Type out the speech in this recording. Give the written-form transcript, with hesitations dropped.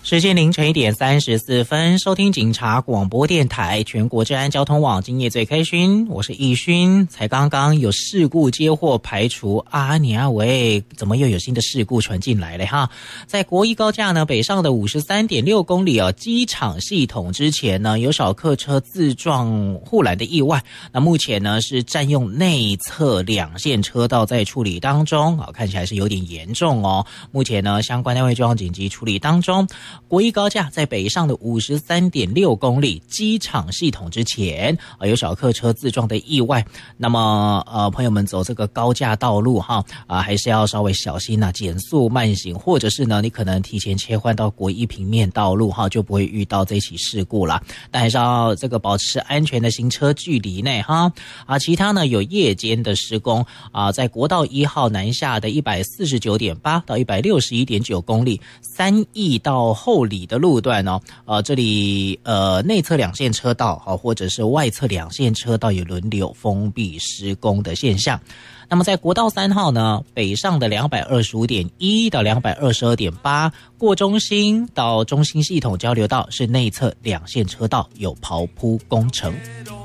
时间凌晨1:34，收听警察广播电台全国治安交通网今夜最开勋，我是义勋。才刚刚有事故接获排除啊，你啊喂，怎么又有新的事故传进来了哈？在国一高架呢北上的53.6公里机场系统之前呢，有小客车自撞护栏的意外，那目前呢是占用内侧两线车道在处理当中，看起来是有点严重哦。目前呢相关单位状况紧急处理当中。国一高架在北上的53.6公里机场系统之前，有小客车自撞的意外。那么朋友们走这个高架道路还是要稍微小心减速慢行，或者是呢你可能提前切换到国一平面道路就不会遇到这起事故啦。但还是要这个保持安全的行车距离内其他呢有夜间的施工在国道1号南下的149.8到161.9公里3义到后里的路段这里内侧两线车道或者是外侧两线车道有轮流封闭施工的现象。那么在国道3号呢，北上的225.1到222.8过中心到中心系统交流道是内侧两线车道有刨铺工程。